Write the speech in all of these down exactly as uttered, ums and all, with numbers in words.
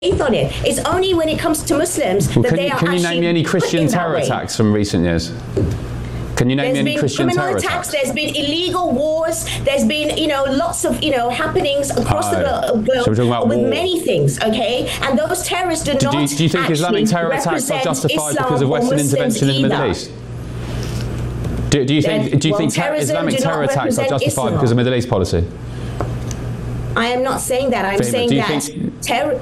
on it. It's only when it comes to Muslims well, that can they you, are Can you actually name me any Christian terror attacks from recent years? Can you name There's me any been Christian criminal terror attacks, attacks? there's been illegal wars, there's been, you know, lots of, you know, happenings across Oh. the globe So we're talking about with war. many things, okay? And those terrorists do, Do, not do, you, do you think Islamic terror attacks are represent justified Islam because of or Western Muslims intervention in the Middle either. East? Do, do you think, do you Well, think ter- terrorism Islamic do not terror attacks are represent justified Islam. because of Middle East policy? I am not saying that. I'm Fahima, saying do you that think- terror.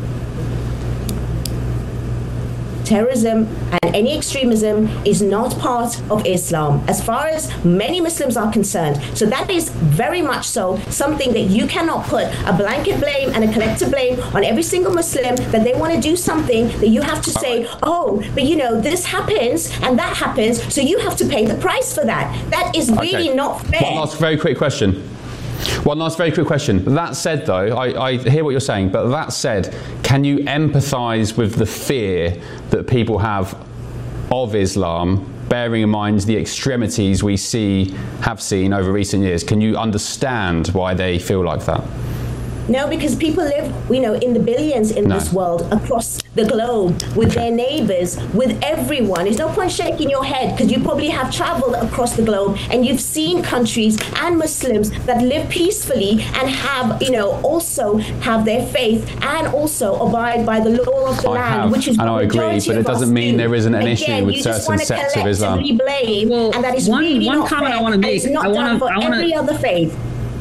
Terrorism and any extremism is not part of Islam, as far as many Muslims are concerned. So that is very much so something that you cannot put a blanket blame and a collective blame on every single Muslim that they want to do something that you have to say, oh, but you know, this happens and that happens, so you have to pay the price for that. That is really Okay. not fair. One last very quick question. One last very quick question. That said, though, I, I hear what you're saying, but that said, can you empathise with the fear that people have of Islam, bearing in mind the extremities we see, have seen over recent years? Can you understand why they feel like that? No, because people live, you know, in the billions in No. this world, across the globe, with Okay. their neighbors, with everyone. There's no point shaking your head, because you probably have traveled across the globe and you've seen countries and Muslims that live peacefully and have, you know, also have their faith and also abide by the law of the I land, have, which is and what I agree, majority but it of us doesn't mean do. there isn't an issue Again, with you just certain want to sects of Islam. collectively blame, Well, and that is one- really one not comment fair, I wanna and make, it's not I wanna- done for I wanna- every other faith.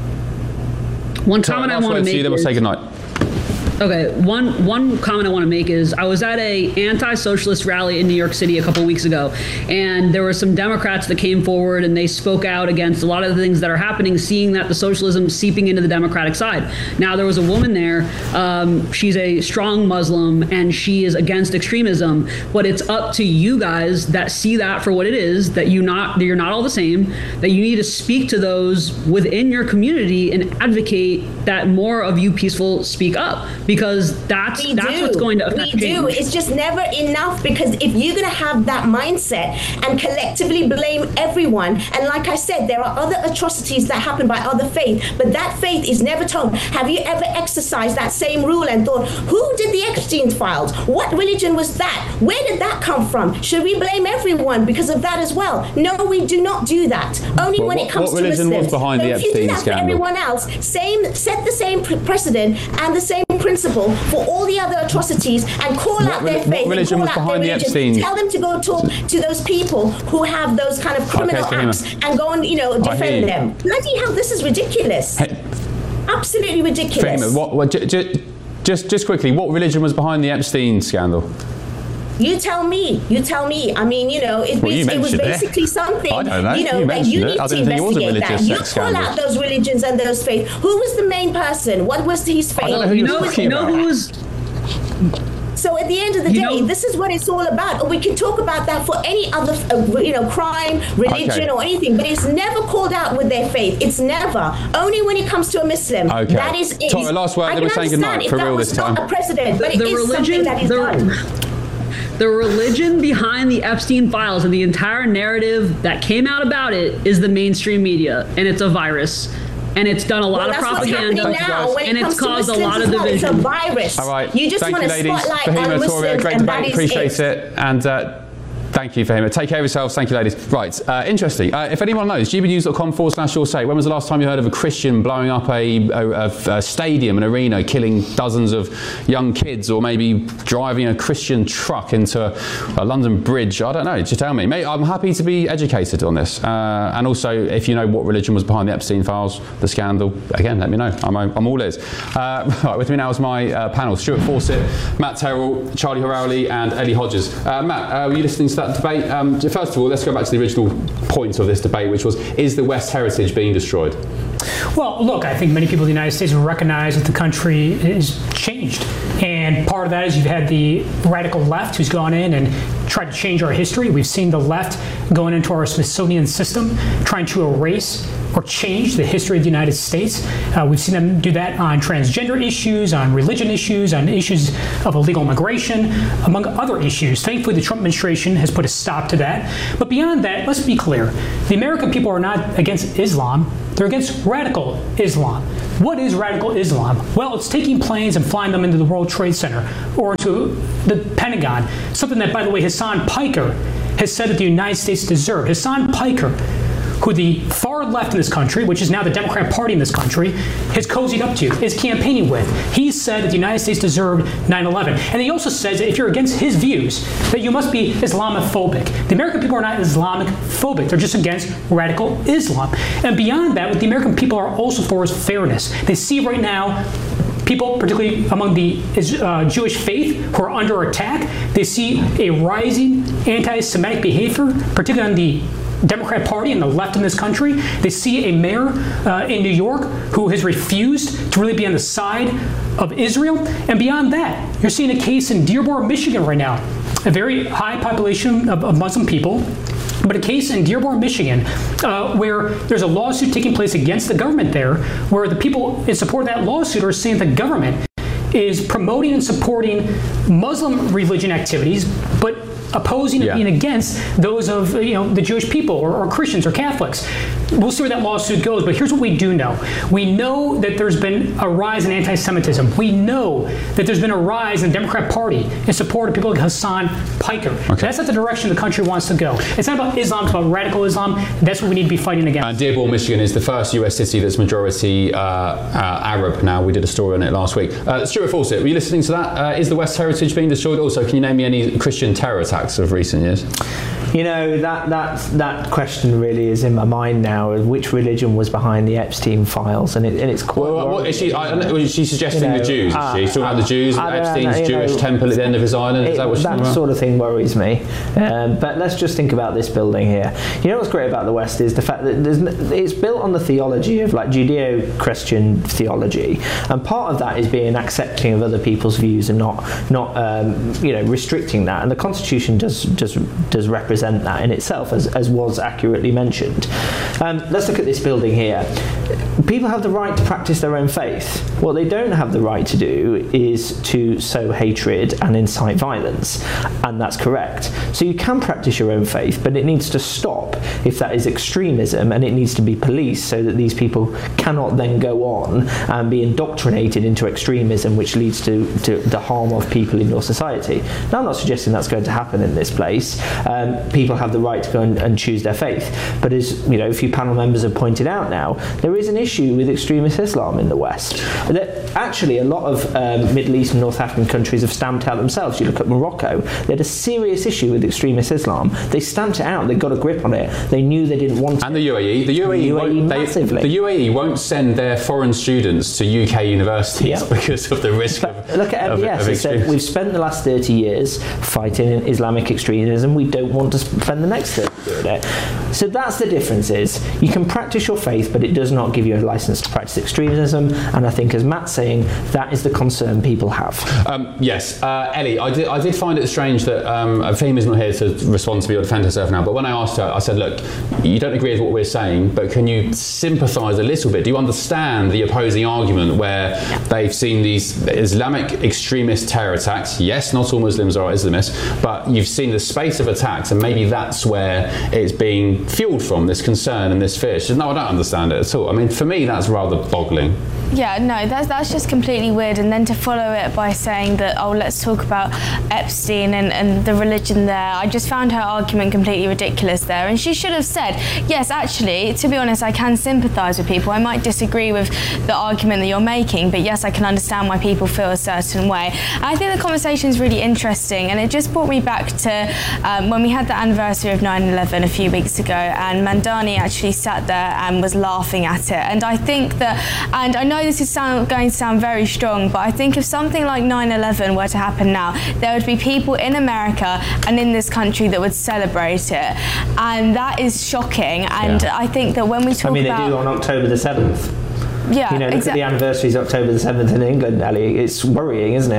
One Sorry, comment I last want to word to make you, then we'll is, say goodnight. okay, one one comment I want to make is I was at a anti-socialist rally in New York City a couple weeks ago, and there were some Democrats that came forward and they spoke out against a lot of the things that are happening, seeing that the socialism is seeping into the Democratic side. Now, there was a woman there, um, she's a strong Muslim, and she is against extremism, but it's up to you guys that see that for what it is, that you not that you're not all the same, that you need to speak to those within your community and advocate that more of you peaceful speak up, because that's We that's do. what's going to affect We change. do. It's just never enough, because if you're going to have that mindset and collectively blame everyone, and like I said, there are other atrocities that happen by other faith, but that faith is never told. Have you ever exercised that same rule and thought, who did the Epstein files? What religion was that? Where did that come from? Should we blame everyone because of that as well? No, we do not do that. Only Well, when what- it comes what to religion Muslims. was behind So the if you do Epstein that for scandal? everyone else, same, set the same pre- precedent and the same principle for all the other atrocities, and call What out their reli- what faith, and religion call was out their behind the religion. Epstein- Tell them to go talk to those people who have those kind of criminal Fahima. acts and go and, you know, I hear defend you. them. Bloody hell, this is ridiculous. Hey, Absolutely ridiculous. Fahima, what, what, j- j- just, just quickly, what religion was behind the Epstein scandal? You tell me. You tell me. I mean, you know, it, Well, you was- it was mentioned it. basically something. I don't know. You know, You that mentioned you it. need I to didn't think it was a investigate that. religious You sex call scandal. out those religions and those faiths. Who was the main person? What was his faith? I don't know who you you're know, talking you know about. who was So at the end of the You day, know- this is what it's all about. We can talk about that for any other, uh, you know, crime, religion, Okay. or anything, but it's never called out with their faith. It's never. Only when it comes to a Muslim. Okay. That is it. Sorry, last word, I then we're can saying understand goodnight if for that real was this not time. a precedent, but the it is something religion that is the, done. the religion behind the Epstein files and the entire narrative that came out about it is the mainstream media, and it's a virus. And it's done a lot Well, of that's propaganda, what's happening now when and it it's comes to caused a Muslims lot as of well. It's a division. virus. All right. You just Thank want you, to ladies. spotlight on Fahima, Muslims, Toria, great and that debate. is Appreciate it. it. And uh, thank you, Fahima. Take care of yourselves. Thank you, ladies. Right. Uh, interesting. Uh, if anyone knows, g b news dot com forward slash your say. When was the last time you heard of a Christian blowing up a, a, a, a stadium, an arena, killing dozens of young kids, or maybe driving a Christian truck into a, a London bridge? I don't know. Just tell me. Mate, I'm happy to be educated on this. Uh, and also, if you know what religion was behind the Epstein files, the scandal, again, let me know. I'm, I'm all ears. Uh, right, with me now is my uh, panel: Stuart Fawcett, Matt Terrell, Charlie Horowley, and Ellie Hodges. Uh, Matt, uh, were you listening to that debate? Um, first of all, let's go back to the original point of this debate, which was, is the West heritage being destroyed? Well, look, I think many people in the United States recognize that the country is changed. And part of that is you've had the radical left who's gone in and tried to change our history. We've seen the left going into our Smithsonian system, trying to erase or change the history of the United States. Uh, we've seen them do that on transgender issues, on religion issues, on issues of illegal immigration, among other issues. Thankfully, the Trump administration has put a stop to that. But beyond that, let's be clear. The American people are not against Islam. They're against radical Islam. What is radical Islam? Well, it's taking planes and flying them into the World Trade Center or to the Pentagon, something that, by the way, Hassan Piker has said that the United States deserved. Hassan Piker, who the far left in this country, which is now the Democrat Party in this country, has cozied up to, is campaigning with. He said that the United States deserved nine eleven. And he also says that if you're against his views, that you must be Islamophobic. The American people are not Islamic phobic. They're just against radical Islam. And beyond that, what the American people are also for is fairness. They see right now people, particularly among the uh, Jewish faith, who are under attack. They see a rising anti-Semitic behavior, particularly on the Democrat Party and the left in this country. They see a mayor uh, in New York who has refused to really be on the side of Israel. And beyond that, you're seeing a case in Dearborn, Michigan right now, a very high population of, of Muslim people, but a case in Dearborn, Michigan, uh, where there's a lawsuit taking place against the government there, where the people in support of that lawsuit are saying the government is promoting and supporting Muslim religion activities, but opposing yeah. and being against those of you know the Jewish people or, or Christians or Catholics. We'll see where that lawsuit goes, but here's what we do know. We know that there's been a rise in anti-Semitism. We know that there's been a rise in the Democrat Party in support of people like Hassan Piker. Okay. That's not the direction the country wants to go. It's not about Islam, it's about radical Islam. That's what we need to be fighting against. And Dearborn, Michigan is the first U S city that's majority uh, uh, Arab now. We did a story on it last week. Uh, Stuart Fawcett, were you listening to that? Uh, is the West heritage being destroyed? Also, can you name me any Christian terror attacks of recent years? You know, that that that question really is in my mind now. Which religion was behind the Epstein files? And, it, and it's quite. Well, what, is she? I, is she suggesting you know, the Jews? Uh, is she talking uh, about the Jews? I Epstein's Jewish know, temple at the end of his island? Is it, that what she's that talking about? sort of thing worries me. Um, but let's just think about this building here. You know what's great about the West is the fact that there's, it's built on the theology of like Judeo-Christian theology, and part of that is being accepting of other people's views and not not um, you know restricting that. And the Constitution does does does represent that in itself. As, as was accurately mentioned. Um, let's look at this building here. People have the right to practice their own faith. What they don't have the right to do is to sow hatred and incite violence, and that's correct. So you can practice your own faith, but it needs to stop if that is extremism, and it needs to be policed so that these people cannot then go on and be indoctrinated into extremism, which leads to, to the harm of people in your society. Now, I'm not suggesting that's going to happen in this place. Um, people have the right to go and, and choose their faith, but as you know, a few panel members have pointed out now, there is an issue with extremist Islam in the West. That actually a lot of um, Middle East and North African countries have stamped out themselves. You look at Morocco, they had a serious issue with extremist Islam. They stamped it out, they got a grip on it, they knew they didn't want it. And the U A E, the U A E, the U A E won't, massively. They, the U A E won't send their foreign students to U K universities yep. because of the risk but of look at M B S, of, of it said we've spent the last thirty years fighting Islamic extremism, we don't want to spend the next thirty doing it. So that's the difference, is you can practice your faith, but it does not give you a license to practice extremism, and I think, as Matt's saying, that is the concern people have. Um, yes, uh, Ellie, I did, I did find it strange that um, Fahima's not here to respond to me or defend herself now, but when I asked her, I said, look, you don't agree with what we're saying, but can you sympathise a little bit? Do you understand the opposing argument where they've seen these Islamic extremist terror attacks? Yes, not all Muslims are Islamists, but you've seen the space of attacks, and maybe that's where it's being fueled from, this concern and this fear. She said, no, I don't understand it at all. I mean, for me, that's rather boggling. Yeah, no, that's that's just completely weird. And then to follow it by saying that, oh, let's talk about Epstein and, and the religion there. I just found her argument completely ridiculous there. And she should have said, yes, actually, to be honest, I can sympathise with people. I might disagree with the argument that you're making, but yes, I can understand why people feel a certain way. And I think the conversation is really interesting, and it just brought me back to um, when we had the anniversary of nine eleven a few weeks ago, and Mandani actually sat there and was laughing at it. And I think that, and I know this is sound, going to sound very strong, but I think if something like nine eleven were to happen now, there would be people in America and in this country that would celebrate it, and that is shocking. And yeah. I think that when we talk about, I mean, they about, do on October the seventh. Yeah, you know, look exactly. at the anniversaries October the seventh in England, Ali. It's worrying, isn't it?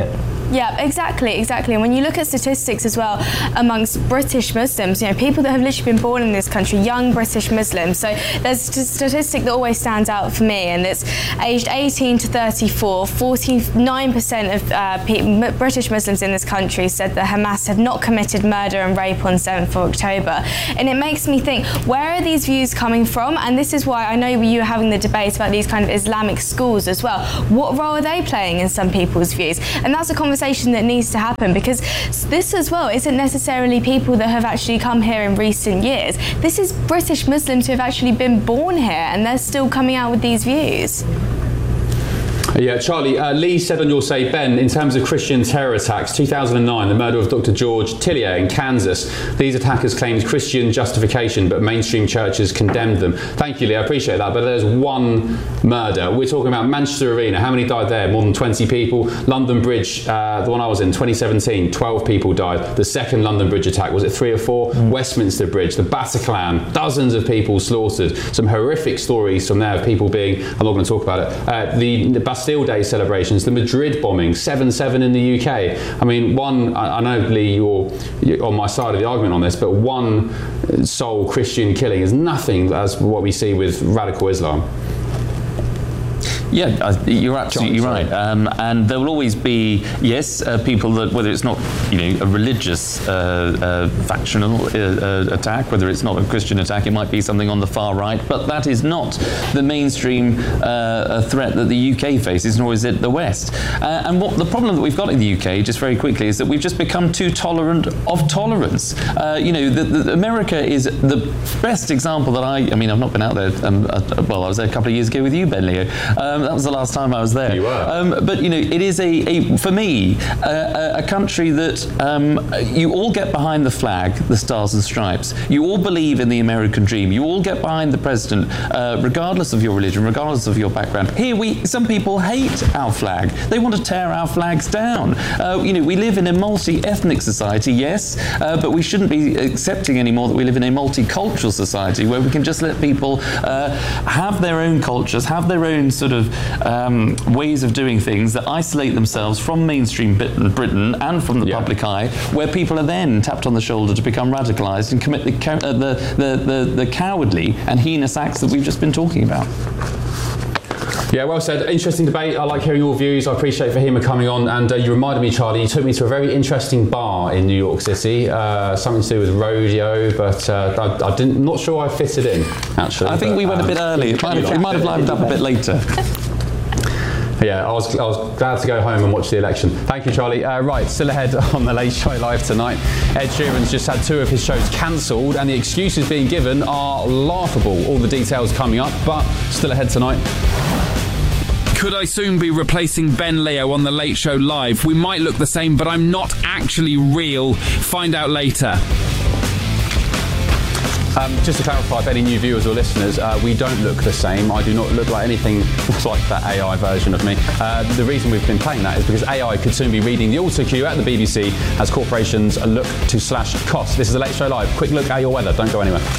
Yeah, exactly, exactly. And when you look at statistics as well amongst British Muslims, you know, people that have literally been born in this country, young British Muslims. So there's a statistic that always stands out for me, and it's aged eighteen to thirty-four, forty-nine percent of uh, people, British Muslims in this country said that Hamas had not committed murder and rape on seventh of October. And it makes me think, where are these views coming from? And this is why I know you were having the debate about these kind of Islamic schools as well. What role are they playing in some people's views? And that's a conversation that needs to happen, because this as well isn't necessarily people that have actually come here in recent years. This is British Muslims who have actually been born here, and they're still coming out with these views. Yeah, Charlie, uh, Lee said on Your Say, Ben, in terms of Christian terror attacks, two thousand nine, the murder of Doctor George Tillier in Kansas, these attackers claimed Christian justification, but mainstream churches condemned them. Thank you, Lee, I appreciate that, but there's one murder. We're talking about Manchester Arena. How many died there? More than twenty people. London Bridge, uh, the one I was in, twenty seventeen, twelve people died. The second London Bridge attack, was it three or four? Mm. Westminster Bridge, the Bataclan, dozens of people slaughtered. Some horrific stories from there of people being, I'm not going to talk about it, uh, the, the Bastille Day celebrations, the Madrid bombing, seven seven in the U K. I mean, one, I, I know, Lee, you're, you're on my side of the argument on this, but one sole Christian killing is nothing as what we see with radical Islam. Yeah, uh, you're absolutely John, right. Um, and there will always be, yes, uh, people that, whether it's not, you know, a religious uh, uh, factional uh, uh, attack, whether it's not a Christian attack, it might be something on the far right, but that is not the mainstream uh, threat that the U K faces, nor is it the West. Uh, and what the problem that we've got in the U K, just very quickly, is that we've just become too tolerant of tolerance. Uh, you know, the, the, America is the best example that I, I mean, I've not been out there, um, uh, well, I was there a couple of years ago with you, Ben Leo. Um, that was the last time I was there. You were. Um, but, you know, it is, a, a for me, a, a country that um, you all get behind the flag, the stars and stripes. You all believe in the American dream. You all get behind the president, uh, regardless of your religion, regardless of your background. Here, we some people hate our flag. They want to tear our flags down. Uh, you know, we live in a multi-ethnic society, yes, uh, but we shouldn't be accepting anymore that we live in a multicultural society where we can just let people uh, have their own cultures, have their own sort of um, ways of doing things that isolate themselves from mainstream Britain and from the yeah. public eye, where people are then tapped on the shoulder to become radicalised and commit the, uh, the, the, the, the cowardly and heinous acts that we've just been talking about. Yeah, well said. Interesting debate. I like hearing your views. I appreciate Fahima coming on. And uh, you reminded me, Charlie, you took me to a very interesting bar in New York City, uh, something to do with rodeo, but uh, I, I didn't, not sure I fitted in, actually. I think but, we went um, a bit early. It might have, it might have lined up a bit later. Yeah, I was, I was glad to go home and watch the election. Thank you, Charlie. Uh, right, still ahead on The Late Show Live tonight. Ed Sheeran's just had two of his shows cancelled, and the excuses being given are laughable. All the details coming up, but still ahead tonight. Could I soon be replacing Ben Leo on The Late Show Live? We might look the same, but I'm not actually real. Find out later. Um, just to clarify, for any new viewers or listeners, uh, we don't look the same. I do not look like anything like that A I version of me. Uh, the reason we've been playing that is because A I could soon be reading the autocue at the B B C as corporations look to slash costs. This is The Late Show Live. Quick look at your weather. Don't go anywhere.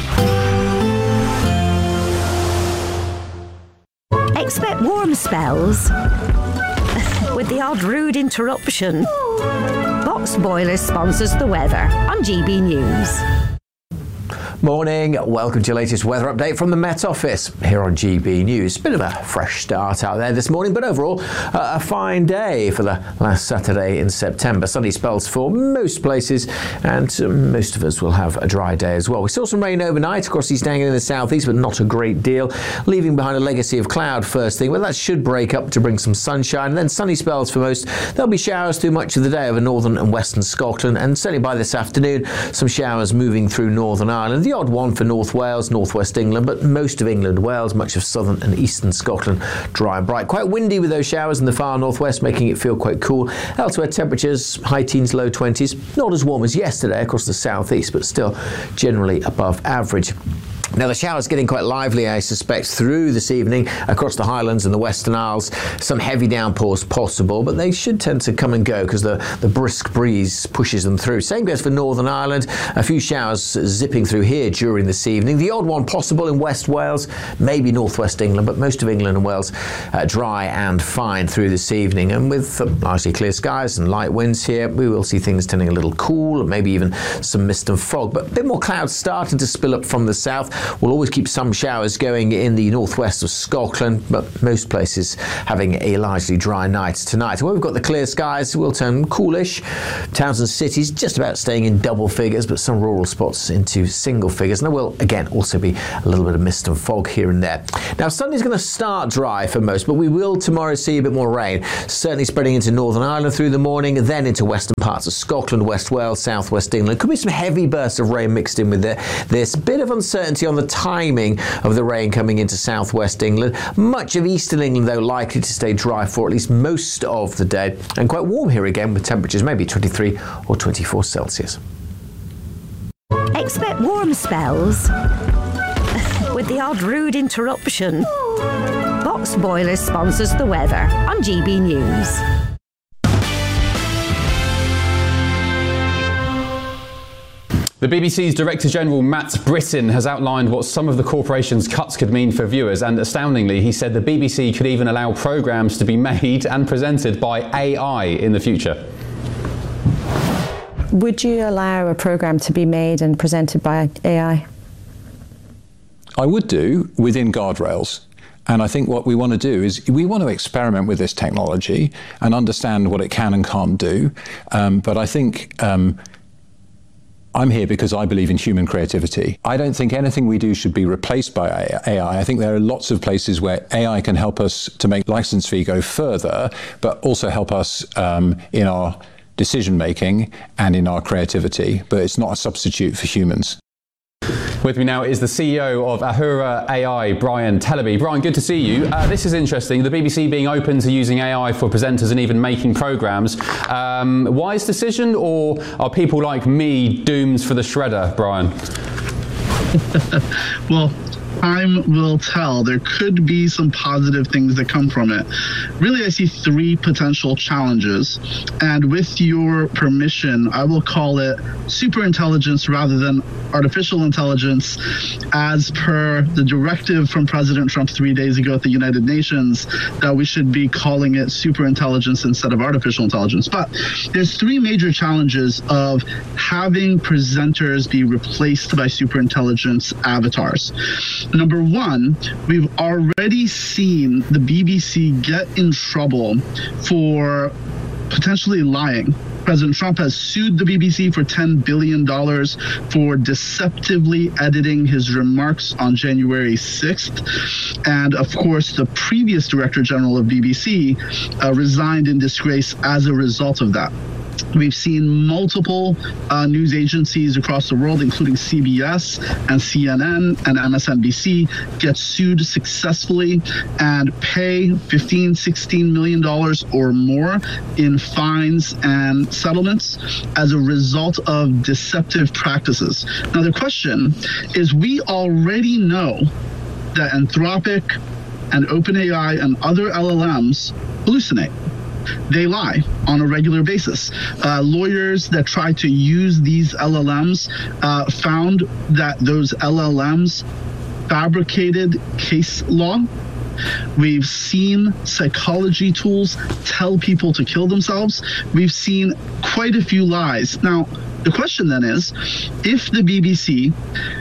Expect warm spells with the odd rude interruption. Box Boilers sponsors the weather on G B News. Morning, welcome to your latest weather update from the Met Office here on G B News. Bit of a fresh start out there this morning, but overall uh, a fine day for the last Saturday in September. Sunny spells for most places, and uh, most of us will have a dry day as well. We saw some rain overnight across East Anglia in the southeast, but not a great deal, leaving behind a legacy of cloud first thing, but that should break up to bring some sunshine, and then sunny spells for most. There'll be showers through much of the day over northern and western Scotland, and certainly by this afternoon, some showers moving through Northern Ireland. The odd one for North Wales, North West England, but most of England, Wales, much of southern and eastern Scotland, dry and bright. Quite windy with those showers in the far northwest, making it feel quite cool. Elsewhere, temperatures high teens, low twenties. Not as warm as yesterday across the southeast, but still generally above average. Now, the showers getting quite lively, I suspect, through this evening across the Highlands and the Western Isles. Some heavy downpours possible, but they should tend to come and go because the, the brisk breeze pushes them through. Same goes for Northern Ireland. A few showers zipping through here during this evening. The odd one possible in West Wales, maybe northwest England, but most of England and Wales uh, dry and fine through this evening. And with uh, largely clear skies and light winds here, we will see things turning a little cool, maybe even some mist and fog. But a bit more clouds starting to spill up from the south. We'll always keep some showers going in the northwest of Scotland, but most places having a largely dry night tonight. Where we've got the clear skies, will turn coolish. Towns and cities just about staying in double figures, but some rural spots into single figures. And there will, again, also be a little bit of mist and fog here and there. Now, Sunday's going to start dry for most, but we will tomorrow see a bit more rain, certainly spreading into Northern Ireland through the morning, then into western parts of Scotland, West Wales, South West England. Could be some heavy bursts of rain mixed in with this. Bit of uncertainty on the timing of the rain coming into southwest England. Much of eastern England, though, likely to stay dry for at least most of the day. And quite warm here again, with temperatures maybe twenty-three or twenty-four Celsius. Expect warm spells with the odd rude interruption. Box Boilers sponsors the weather on G B News. The B B C's Director General Matt Britton has outlined what some of the corporation's cuts could mean for viewers, and astoundingly, he said the B B C could even allow programmes to be made and presented by A I in the future. Would you allow a programme to be made and presented by A I? I would do, within guardrails. And I think what we want to do is we want to experiment with this technology and understand what it can and can't do. Um, but I think um, I'm here because I believe in human creativity. I don't think anything we do should be replaced by A I. I think there are lots of places where A I can help us to make license fee go further, but also help us um, in our decision making and in our creativity. But it's not a substitute for humans. With me now is the C E O of Ahura A I, Brian Tellaby. Brian, good to see you. Uh, this is interesting, the B B C being open to using A I for presenters and even making programmes. Um, wise decision, or are people like me doomed for the shredder, Brian? Well, time will tell. There could be some positive things that come from it. Really, I see three potential challenges. And with your permission, I will call it super intelligence rather than artificial intelligence, as per the directive from President Trump three days ago at the United Nations, that we should be calling it super intelligence instead of artificial intelligence. But there's three major challenges of having presenters be replaced by super intelligence avatars. Number one, we've already seen the B B C get in trouble for potentially lying. President Trump has sued the B B C for ten billion dollars for deceptively editing his remarks on January sixth. And of course, the previous Director General of B B C uh, resigned in disgrace as a result of that. We've seen multiple uh, news agencies across the world, including C B S and C N N and M S N B C, get sued successfully and pay fifteen, sixteen million dollars or more in fines and settlements as a result of deceptive practices. Now, the question is, we already know that Anthropic and OpenAI and other L L Ms hallucinate. They lie on a regular basis. Uh, lawyers that try to use these L L Ms uh, found that those L L Ms fabricated case law. We've seen psychology tools tell people to kill themselves. We've seen quite a few lies. Now, the question then is, if the B B C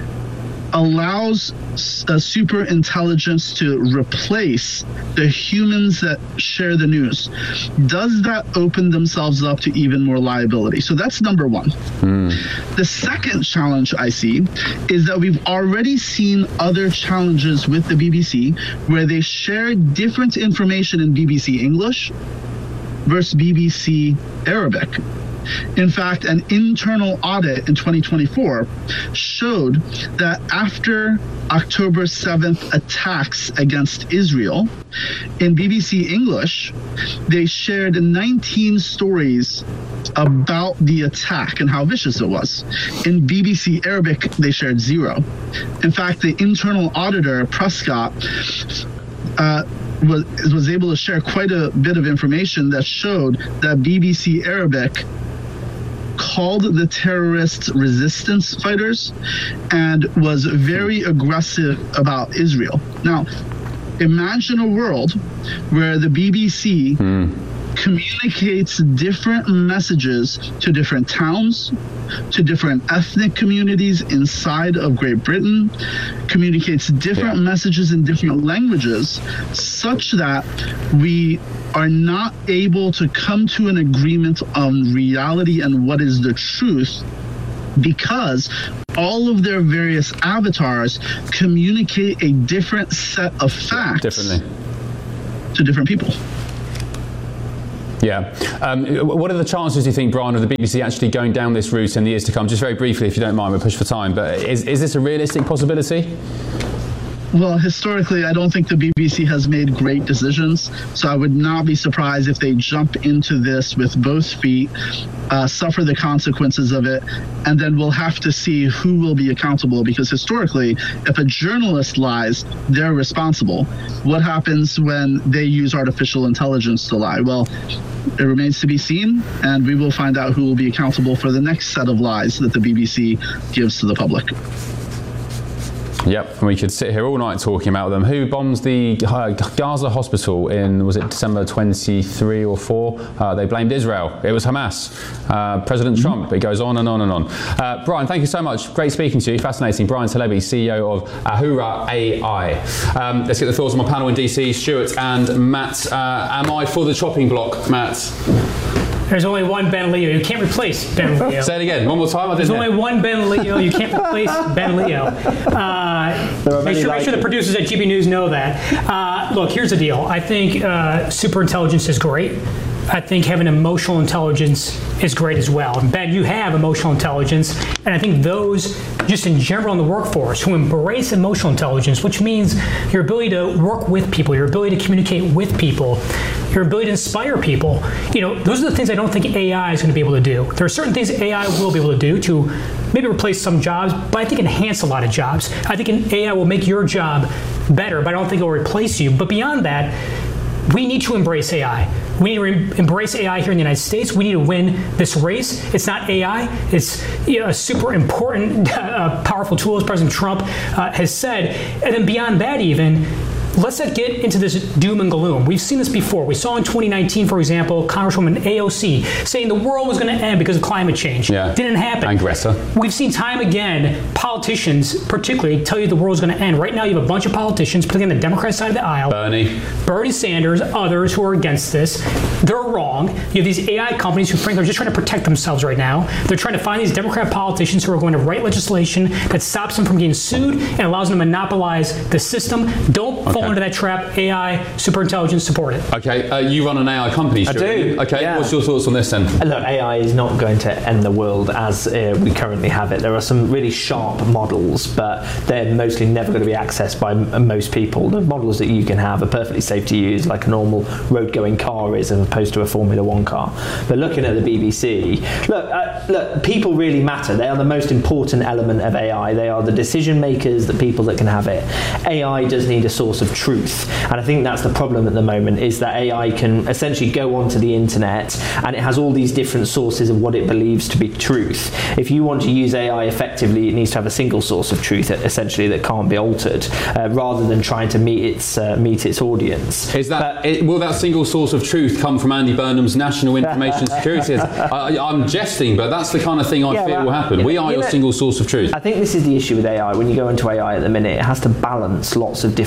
allows uh, super intelligence to replace the humans that share the news, does that open themselves up to even more liability? So that's number one. Mm. The second challenge I see is that we've already seen other challenges with the B B C where they share different information in B B C English versus B B C Arabic. In fact, an internal audit in twenty twenty-four showed that after October seventh attacks against Israel, in B B C English, they shared nineteen stories about the attack and how vicious it was. In B B C Arabic, they shared zero. In fact, the internal auditor, Prescott, uh, was, was able to share quite a bit of information that showed that B B C Arabic called the terrorists resistance fighters and was very aggressive about Israel. Now, imagine a world where the B B C hmm. communicates different messages to different towns, to different ethnic communities inside of Great Britain, communicates different yeah. messages in different languages, such that we are not able to come to an agreement on reality and what is the truth, because all of their various avatars communicate a different set of facts differently to different people. Yeah. Um, what are the chances, do you think, Brian, of the B B C actually going down this route in the years to come? Just very briefly, if you don't mind, we'll push for time, but is, is this a realistic possibility? Well, historically, I don't think the B B C has made great decisions, so I would not be surprised if they jump into this with both feet, uh, suffer the consequences of it, and then we'll have to see who will be accountable, because historically, if a journalist lies, they're responsible. What happens when they use artificial intelligence to lie? Well, it remains to be seen, and we will find out who will be accountable for the next set of lies that the B B C gives to the public. Yep, and we could sit here all night talking about them. Who bombs the Gaza hospital in, was it December twenty-three or four? Uh, they blamed Israel. It was Hamas. Uh, President mm-hmm. Trump. It goes on and on and on. Uh, Brian, thank you so much. Great speaking to you. Fascinating. Brian Telebi, C E O of Ahura A I. Um, let's get the thoughts on my panel in D C. Stuart and Matt. Uh, am I for the chopping block, Matt? There's only one Ben Leo. You can't replace Ben Leo. Say it again. One more time. I There's didn't only hear. one Ben Leo. You can't replace Ben Leo. Uh, make sure, make sure the producers at G B News know that. Uh, look, here's the deal. I think uh, superintelligence is great. I think having emotional intelligence is great as well. And Ben, you have emotional intelligence, and I think those, just in general in the workforce, who embrace emotional intelligence, which means your ability to work with people, your ability to communicate with people, your ability to inspire people, you know, those are the things I don't think A I is going to be able to do. There are certain things A I will be able to do to maybe replace some jobs, but I think enhance a lot of jobs. I think an A I will make your job better, but I don't think it will replace you. But beyond that, we need to embrace A I. We need to re- embrace A I here in the United States. We need to win this race. It's not A I. It's you know, a super important, uh, powerful tool, as President Trump uh, has said. And then beyond that even, let's not get into this doom and gloom. We've seen this before. We saw in twenty nineteen, for example, Congresswoman A O C saying the world was going to end because of climate change. Yeah. Didn't happen. And Greta. We've seen time again, politicians particularly tell you the world's going to end. Right now you have a bunch of politicians, particularly on the Democrat side of the aisle. Bernie. Bernie Sanders, others who are against this. They're wrong. You have these A I companies who frankly are just trying to protect themselves right now. They're trying to find these Democrat politicians who are going to write legislation that stops them from getting sued and allows them to monopolize the system. Don't fall Okay. into that trap. A I, superintelligence, support it. Okay, uh, you run an A I company, Stuart. I do. Okay, yeah. what's your thoughts on this then? Look, A I is not going to end the world as uh, we currently have it. There are some really sharp models, but they're mostly never going to be accessed by m- most people. The models that you can have are perfectly safe to use, like a normal road-going car is, as opposed to a Formula One car. But looking at the B B C, look, uh, look, people really matter. They are the most important element of A I. They are the decision makers, the people that can have it. A I does need a source of truth, and I think that's the problem at the moment, is that A I can essentially go onto the internet and it has all these different sources of what it believes to be truth. If you want to use A I effectively, it needs to have a single source of truth, essentially, that can't be altered, uh, rather than trying to meet its uh, meet its audience. Is that it, will that single source of truth come from Andy Burnham's National Information Security? I, I'm jesting, but that's the kind of thing I Yeah, fear well, will happen. We are you your know, single source of truth. I think this is the issue with A I. When you go into A I at the minute, it has to balance lots of different viewpoints.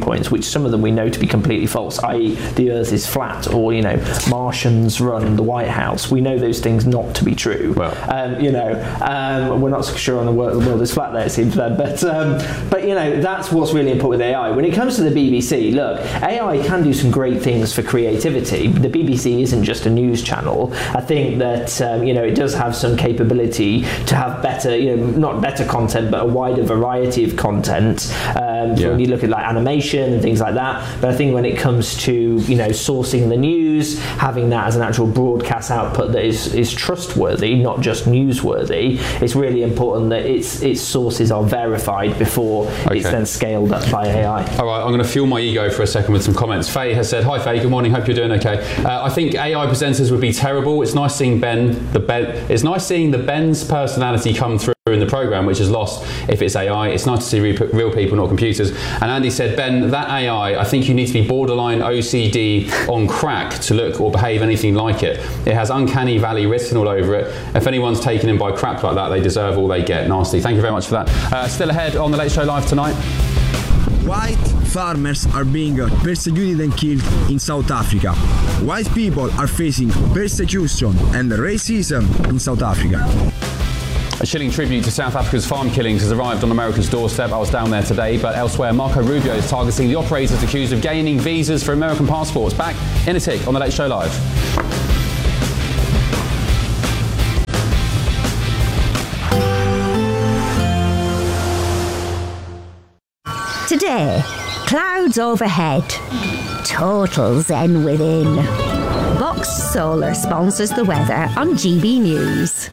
points, which some of them we know to be completely false, that is the Earth is flat, or, you know, Martians run the White House. We know those things not to be true. Well. Um, you know, um, we're not so sure on the world, the world is flat there, it seems then, but, um, but, you know, that's what's really important with A I. When it comes to the B B C, look, A I can do some great things for creativity. The B B C isn't just a news channel. I think that, um, you know, it does have some capability to have better, you know, not better content, but a wider variety of content. Um, yeah. When you look at like animation and things like that. But I think when it comes to, you know, sourcing the news, having that as an actual broadcast output that is, is trustworthy, not just newsworthy, it's really important that its its sources are verified before okay. it's then scaled up by A I. All right, I'm going to fuel my ego for a second with some comments. Faye has said, hi Faye, good morning, hope you're doing okay. Uh, I think A I presenters would be terrible. It's nice seeing Ben, the Ben, it's nice seeing the Ben's personality come through in the programme, which is lost if it's A I. It's nice to see re- real people, not computers. And Andy said, Ben, that A I, I think you need to be borderline O C D on crack to look or behave anything like it. It has uncanny valley written all over it. If anyone's taken in by crap like that, they deserve all they get. Nasty. Thank you very much for that. Uh, still ahead on The Late Show Live tonight. White farmers are being persecuted and killed in South Africa. White people are facing persecution and racism in South Africa. A chilling tribute to South Africa's farm killings has arrived on America's doorstep. I was down there today, but elsewhere, Marco Rubio is targeting the operators accused of gaining visas for American passports. Back in a tick on The Late Show Live. Today, clouds overhead, total zen within. Box Solar sponsors the weather on G B News.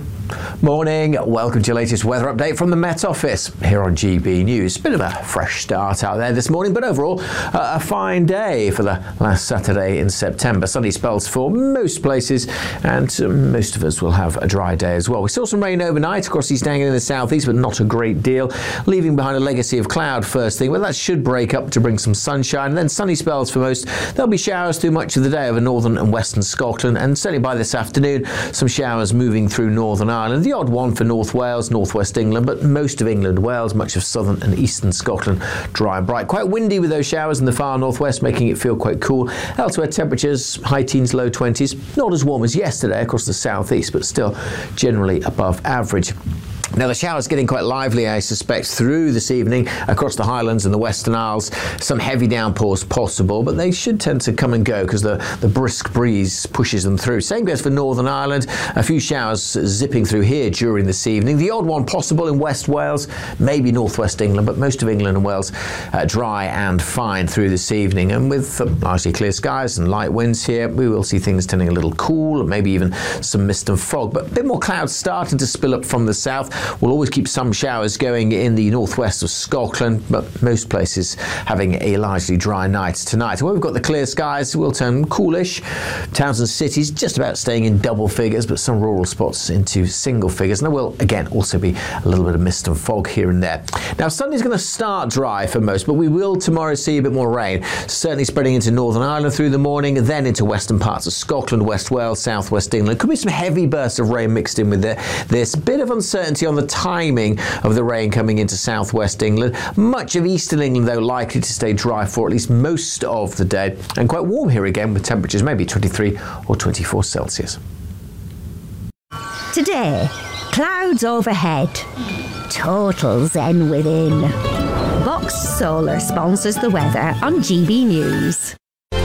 Morning, welcome to your latest weather update from the Met Office here on G B News. Bit of a fresh start out there this morning, but overall uh, a fine day for the last Saturday in September. Sunny spells for most places, and uh, most of us will have a dry day as well. We saw some rain overnight across East Anglia in the southeast, but not a great deal, leaving behind a legacy of cloud first thing. Well, that should break up to bring some sunshine, and then sunny spells for most. There'll be showers through much of the day over northern and western Scotland, and certainly by this afternoon, some showers moving through Northern Ireland. The odd one for North Wales, northwest England, but most of England, Wales, much of southern and eastern Scotland, dry and bright. Quite windy with those showers in the far northwest, making it feel quite cool. Elsewhere, temperatures high teens, low twenties. Not as warm as yesterday across the southeast, but still generally above average. Now, the showers getting quite lively, I suspect, through this evening across the Highlands and the Western Isles. Some heavy downpours possible, but they should tend to come and go because the, the brisk breeze pushes them through. Same goes for Northern Ireland. A few showers zipping through here during this evening. The odd one possible in West Wales, maybe northwest England, but most of England and Wales uh, dry and fine through this evening. And with uh, largely clear skies and light winds here, we will see things turning a little cool, maybe even some mist and fog. But a bit more clouds starting to spill up from the south. We'll always keep some showers going in the northwest of Scotland, but most places having a largely dry night tonight. Where we've got the clear skies, will turn coolish. Towns and cities just about staying in double figures, but some rural spots into single figures. And there will, again, also be a little bit of mist and fog here and there. Now, Sunday's going to start dry for most, but we will tomorrow see a bit more rain, certainly spreading into Northern Ireland through the morning, then into western parts of Scotland, West Wales, southwest England. Could be some heavy bursts of rain mixed in with this. Bit of uncertainty on the timing of the rain coming into southwest England. Much of eastern England, though, likely to stay dry for at least most of the day, and quite warm here again with temperatures maybe twenty-three or twenty-four Celsius. Today, clouds overhead, total zen within. Box Solar sponsors the weather on G B News.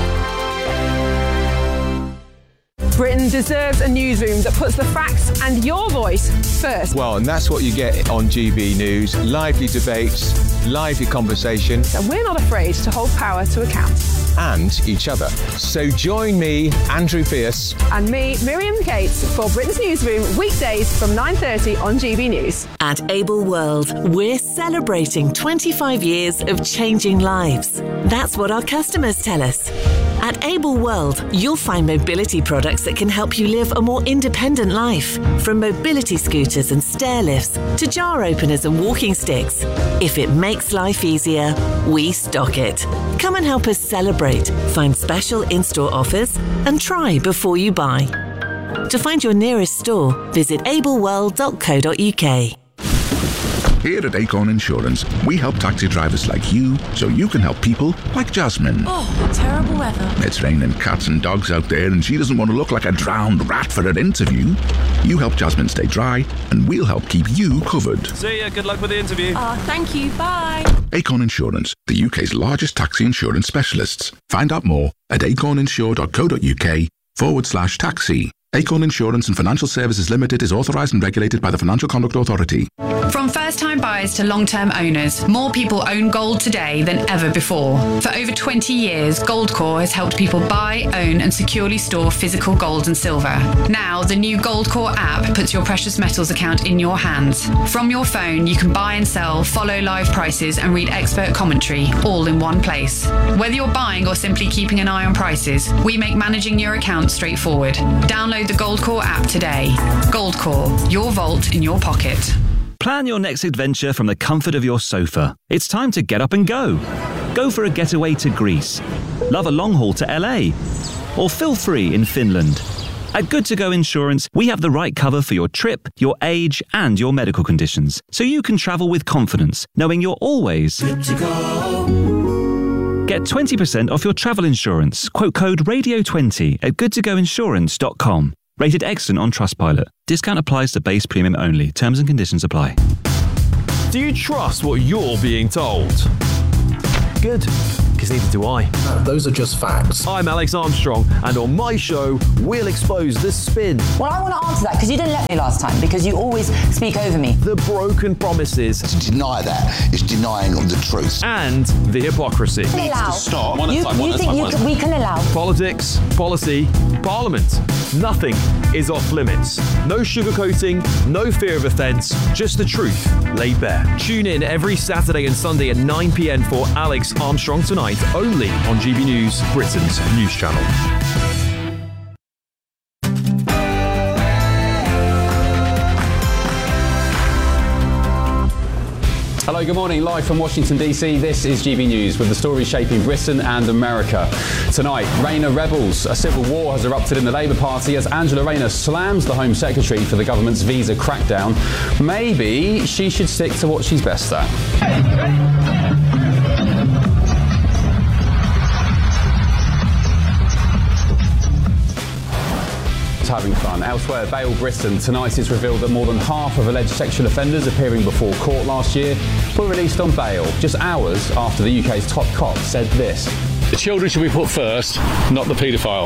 Britain deserves a newsroom that puts the facts and your voice first. Well, and that's what you get on G B News. Lively debates, lively conversation. And we're not afraid to hold power to account. And each other. So join me, Andrew Pierce. And me, Miriam Cates, for Britain's Newsroom, weekdays from nine thirty on G B News. At Able World, we're celebrating twenty-five years of changing lives. That's what our customers tell us. At Able World, you'll find mobility products that can help you live a more independent life. From mobility scooters and stair lifts to jar openers and walking sticks. If it makes life easier, we stock it. Come and help us celebrate, find special in-store offers, and try before you buy. To find your nearest store, visit able world dot co dot uk. Here at Acorn Insurance, we help taxi drivers like you so you can help people like Jasmine. Oh, terrible weather. It's raining cats and dogs out there and she doesn't want to look like a drowned rat for her interview. You help Jasmine stay dry and we'll help keep you covered. See ya, good luck with the interview. Oh, thank you, bye. Acorn Insurance, the U K's largest taxi insurance specialists. Find out more at acorninsure.co.uk forward slash taxi. Acorn Insurance and Financial Services Limited is authorised and regulated by the Financial Conduct Authority. From first-time buyers to long-term owners, more people own gold today than ever before. For over twenty years, Goldcore has helped people buy, own and securely store physical gold and silver. Now, the new Goldcore app puts your precious metals account in your hands. From your phone, you can buy and sell, follow live prices and read expert commentary, all in one place. Whether you're buying or simply keeping an eye on prices, we make managing your account straightforward. Download the Goldcore app today. Goldcore, your vault in your pocket. Plan your next adventure from the comfort of your sofa. It's time to get up and go. Go for a getaway to Greece. Love a long haul to L A. Or feel free in Finland. At Good To Go Insurance, we have the right cover for your trip, your age, and your medical conditions, so you can travel with confidence, knowing you're always good to go. Get twenty percent off your travel insurance. Quote code radio twenty at good to go insurance dot com. Rated excellent on Trustpilot. Discount applies to base premium only. Terms and conditions apply. Do you trust what you're being told? Good, because neither do I. No, those are just facts. I'm Alex Armstrong, and on my show, we'll expose the spin. Well, I want to answer that, because you didn't let me last time, because you always speak over me. The broken promises. To deny that is denying the truth. And the hypocrisy. Needs to stop. One at a time, you think you can, we can allow? Politics, policy, parliament. Nothing is off limits. No sugarcoating, no fear of offence, just the truth laid bare. Tune in every Saturday and Sunday at nine p.m. for Alex Armstrong Tonight, only on G B News, Britain's news channel. Hello, good morning. Live from Washington, D C, this is G B News with the stories shaping Britain and America. Tonight, Rayner rebels. A civil war has erupted in the Labour Party as Angela Rayner slams the Home Secretary for the government's visa crackdown. Maybe she should stick to what she's best at. Having fun. Elsewhere, Bail Britain. Tonight it's revealed that more than half of alleged sexual offenders appearing before court last year were released on bail, just hours after the U K's top cop said this. The children should be put first, not the paedophile.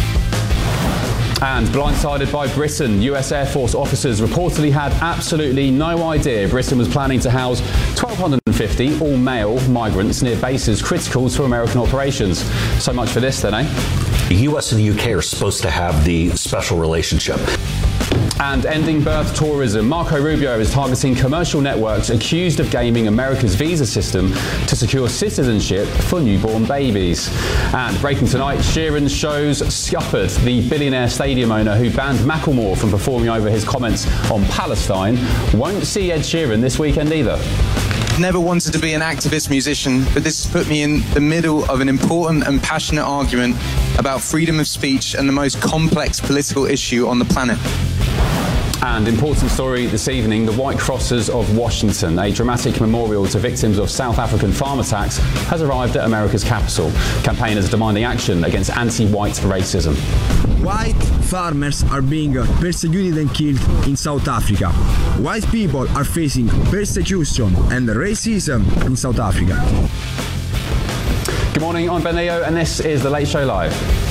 And blindsided by Britain, U S Air Force officers reportedly had absolutely no idea Britain was planning to house one thousand two hundred fifty all-male migrants near bases critical to American operations. So much for this then, eh? The U S and the U K are supposed to have the special relationship. And ending birth tourism. Marco Rubio is targeting commercial networks accused of gaming America's visa system to secure citizenship for newborn babies. And breaking tonight, Sheeran shows scuppered. The billionaire stadium owner who banned Macklemore from performing over his comments on Palestine won't see Ed Sheeran this weekend either. Never wanted to be an activist musician, but this has put me in the middle of an important and passionate argument about freedom of speech and the most complex political issue on the planet. And important story this evening, the White Crosses of Washington. A dramatic memorial to victims of South African farm attacks has arrived at America's capital. Campaigners demanding action against anti-white racism. White farmers are being persecuted and killed in South Africa. White people are facing persecution and racism in South Africa. Good morning, I'm Ben Leo and this is The Late Show Live.